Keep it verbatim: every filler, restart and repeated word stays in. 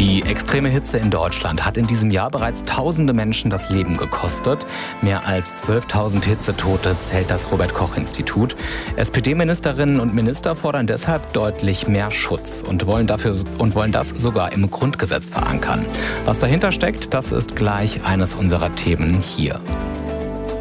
Die extreme Hitze in Deutschland hat in diesem Jahr bereits tausende Menschen das Leben gekostet. Mehr als zwölftausend Hitzetote zählt das Robert-Koch-Institut. S P D-Ministerinnen und Minister fordern deshalb deutlich mehr Schutz und wollen, dafür, und wollen das sogar im Grundgesetz verankern. Was dahinter steckt, das ist gleich eines unserer Themen hier.